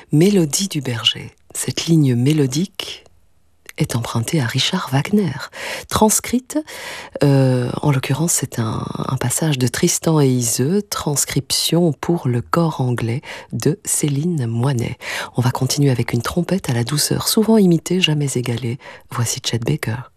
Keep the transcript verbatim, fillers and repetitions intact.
Mélodie du berger. Cette ligne mélodique est empruntée à Richard Wagner. Transcrite, euh, en l'occurrence c'est un, un passage de Tristan et Iseult, transcription pour le corps anglais de Céline Moinet. On va continuer avec une trompette à la douceur, souvent imitée, jamais égalée. Voici Chet Baker.